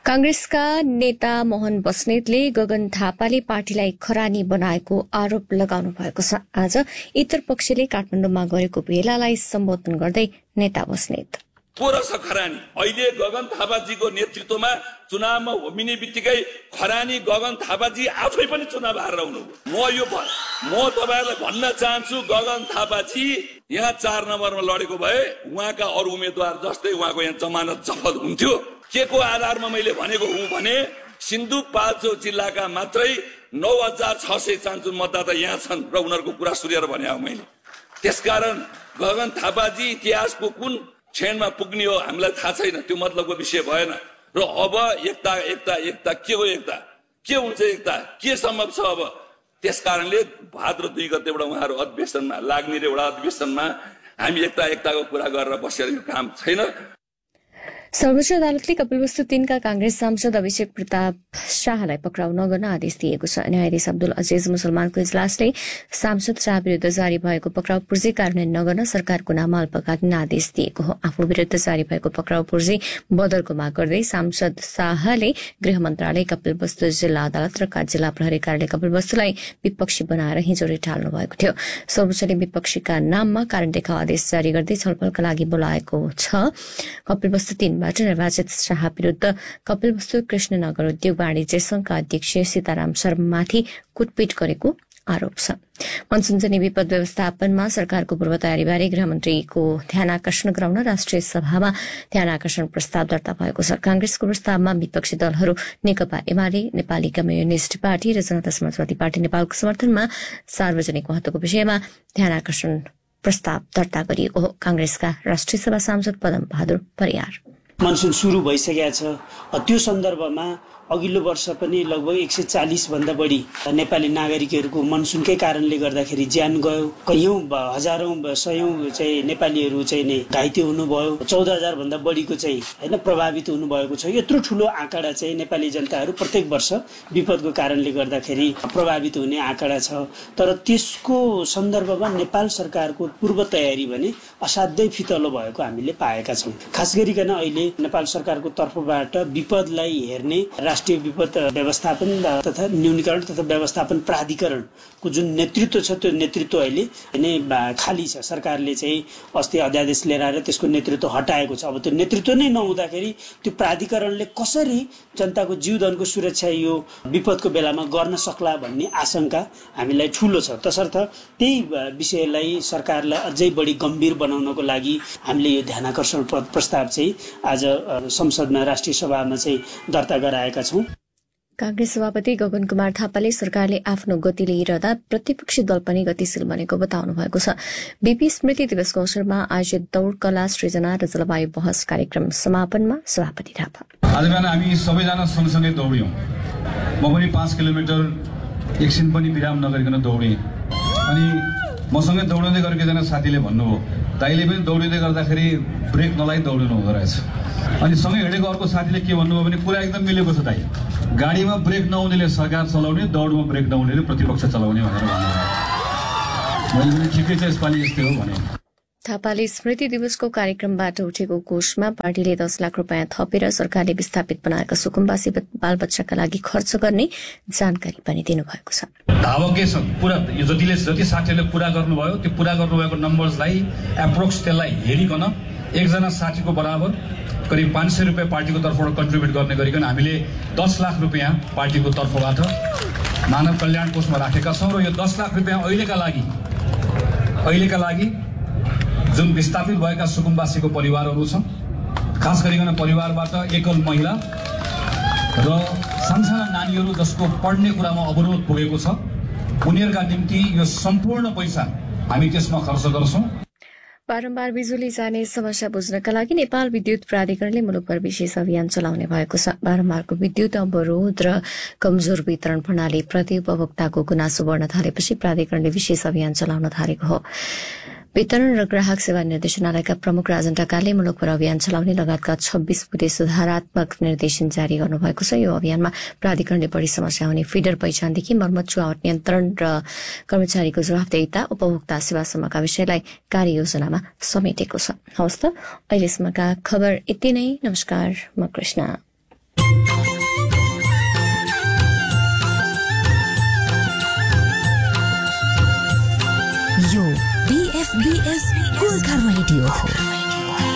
कांग्रेसका नेता मोहन बस्नेतले गगन थापाले पार्टीलाई खरानी बनाएको आरोप लगाउनु भएको छ। आज इतर पक्षले काठमाडौँमा गरेको भेलालाई सम्बोधन गर्दै नेता बस्नेत खरानी अहिले गगन थापाजीको नेतृत्वमा चुनावमा होमिने बित्तिकै खरानी गगन थापाजी आफै पनि चुनाव हारेर आउनु। म तपाईहरुलाई भन्न चाहन्छु, गगन थापाजी यहाँ 4 नम्बरमा लडेको भए उहाँका अरु उम्मेदवार जस्तै उहाँको यहाँ जमानत जफत हुन्थ्यो। के को आधारमा मैले भनेको हुँ भने सिन्धुपाल्चोक जिल्लाका मात्रै 9600 मतदाता यहाँ छन् र उनीहरूको कुरा सुनेर भने हो मैले। त्यसकारण गगन थापाजी इतिहासको कुन क्षणमा पुग्ने हो हामीलाई थाहा छैन, त्यो मतलबको विषय भएन। र अब एकता के हो, एकता के हुन्छ, एकता के सम्भव छ अब। त्यसकारणले भाद्र 2 गतेबाट उहाँहरू अधिवेशनमा लाग्ने र एउटा अधिवेशनमा हामी एकताको कुरा गरेर बसेर यो काम छैन। सर्वोच्च अदालतले कपिलवस्तु 3 का कांग्रेस सांसद अभिषेक प्रताप शाहलाई पक्राउ नगर्न आदेश दिएको छ। न्यायाधीश अब्दुल अजीज मुसलमानको इजलासले सांसद शाह विरूद्ध जारी भएको पक्राउ पूर्जी कार्यान्वयन नगर्न सरकारको नाममा अल्पकालीन आदेश दिएको हो। आफू विरूद्ध जारी भएको पक्राउ पूर्जी बदलको माग गर्दै सांसद शाहले गृह मन्त्रालय, कपिलवस्तु जिल्ला अदालत र जिल्ला प्रहरी कार्यालय कपिलवस्तुलाई विपक्षी बनाएर हिजो रिटाल्नु भएको थियो। सर्वोच्चले विपक्षीका नाममा कारण देखाउ आदेश जारी गर्दै छलफलका लागि बोलाएको छ। कपिलवस्तु 3 बाट निर्वाचित शाह विरूद्ध कपिलवस्तु कृष्णनगर उद्योग वाणिज्य संघका अध्यक्ष सीताराम शर्मामाथि कुटपिट गरेको आरोप छ। मनसुनजनी विपद व्यवस्थापनमा सरकारको पूर्व तयारीबारे गृहमन्त्रीको ध्यानाकर्षण गराउन राष्ट्रिय सभामा ध्यानाकर्षण प्रस्ताव दर्ता भएको छ। कांग्रेसको प्रस्तावमा विपक्षी दलहरू नेकपा एमाले, नेपाली कम्युनिष्ट पार्टी र जनता समाजवादी पार्टी नेपालको समर्थनमा सार्वजनिक महत्वको विषयमा ध्यानाकर्षण प्रस्ताव दर्ता गरिएको हो। कांग्रेसका राष्ट्रिय सभा सांसद पदम बहादुर परियार मनसुन सुरु भइसकेको छ। त्यो सन्दर्भमा अघिल्लो वर्ष पनि लगभग 140 भन्दा बढी नेपाली नागरिकहरूको मनसुनकै कारणले गर्दाखेरि ज्यान गयो। कयौं हजारौं सयौं चाहिँ नेपालीहरू चाहिँ नै घाइते हुनुभयो। 14,000 भन्दा बढीको चाहिँ हैन प्रभावित हुनुभएको छ। यत्रो ठूलो आँकडा चाहिँ नेपाली जनताहरू प्रत्येक वर्ष विपदको कारणले गर्दाखेरि प्रभावित हुने आँकडा छ। तर त्यसको सन्दर्भमा नेपाल सरकारको पूर्व तयारी भने असाध्यै फितलो भएको हामीले पाएका छौं। खास गरिकन अहिले नेपाल सरकारको तर्फबाट विपदलाई हेर्ने राष्ट्रिय विपद व्यवस्थापन तथा न्यूनीकरण तथा व्यवस्थापन प्राधिकरणको जुन नेतृत्व छ, त्यो नेतृत्व अहिले नै खाली छ। सरकारले चाहिँ अस्ति अध्यादेश लिएर आएर त्यसको नेतृत्व हटाएको छ। अब त्यो नेतृत्व नै नहुँदाखेरि त्यो प्राधिकरणले कसरी जनताको जीवधनको सुरक्षा यो विपदको बेलामा गर्न सक्ला भन्ने आशंका हामीलाई ठूलो छ। तसर्थ त्यही विषयलाई सरकारलाई अझै बढी गम्भीर बनाउनको लागि हामीले यो ध्यानाकर्षण प्रस्ताव चाहिँ आज संसदमा राष्ट्रिय सभामा चाहिँ दर्ता गराएका छौं। कांग्रेस सभापति गगन कुमार थापाले सरकारले आफ्नो गति लिइरहँदा प्रतिपक्षी दल पनि गतिशील बनेको बताउनु भएको छ। बीपी स्मृति दिवसको अवसरमा आयोजित दौड़ कला सृजना र जलवायु बहस कार्यक्रम समापनमा सभापति थापा आज बिहान हामी सबैजना सँगसँगै दौड्यौं। म पनि 5 किलोमिटर एकछिन पनि विराम नगरिकन दौडेँ। अनि मसँगै दौड्दै गरेको एकजना साथीले भन्नुभयो, दाइले पनि दौडिँदै गर्दाखेरि ब्रेक नलाइ दौडिनु हुँदो रहेछ। अनि सँगै हिँडेको अर्को साथीले के भन्नुभयो भने कुरा एकदम मिलेको छ दाइ, गाडीमा ब्रेक नहुनेले सरकार चलाउने, दौडमा ब्रेक नहुनेले प्रतिपक्ष चलाउने भनेर भन्नुभयो। मैले पनि ठिकै छ, यसपालि यस्तै हो भने। थापाले स्मृति दिवसको कार्यक्रमबाट उठेको कोषमा पार्टीले 10 लाख रुपियाँ थपेर सरकारले विस्थापित बनाएका सुकुम्बासी बालबच्चाका लागि खर्च गर्ने जानकारी पनि दिनुभएको छ। धावकै पुरा जति साथीहरूले पुरा गर्नुभयो, त्यो पुरा गर्नुभएको नम्बर्सलाई एप्रोक्स त्यसलाई हेरिकन एकजना साथीको बराबर करिब 500 रुपियाँ पार्टीको तर्फबाट कन्ट्रिब्युट गर्ने गरिकन हामीले 10 लाख रुपियाँ पार्टीको तर्फबाट मानव कल्याण कोषमा राखेका छौँ। र यो 10 लाख रुपियाँ अहिलेका लागि जुन विस्थापित भएका सुकुम्बासीको परिवारहरू छन्, खास गरिकन परिवारबाट एकल महिला र सानसाना नानीहरू जसको पढ्ने कुरामा अवरोध पुगेको छ, उनीहरूका निम्ति यो सम्पूर्ण पैसा हामी त्यसमा खर्च गर्छौं। बारम्बार बिजुली जाने समस्या बुझ्नका लागि नेपाल विद्युत प्राधिकरणले मुलुकभर विशेष अभियान चलाउने भएको छ। बारम्बारको विद्युत अवरोध र कमजोर वितरण प्रणाली प्रति उपभोक्ताको गुनासो बढ्न थालेपछि प्राधिकरणले विशेष अभियान चलाउन थालेको हो। वितरण र ग्राहक सेवा निर्देशनालयका प्रमुख राजन ढकालले मुलुकभर अभियान चलाउने लगायतका 26 बुँदे सुधारात्मक निर्देशन जारी गर्नुभएको छ। यो अभियानमा प्राधिकरणले बढी समस्या हुने फिडर पहिचानदेखि मर्मत चुहावट नियन्त्रण र कर्मचारीको जवाफदेहिता, उपभोक्ता सेवासम्मका विषयलाई कार्ययोजनामा समेटेको छ। हवस् त, अहिलेसम्मका खबर यति नै। नमस्कार, म कृष्ण। BFBS गोर्खा रेडियो हो।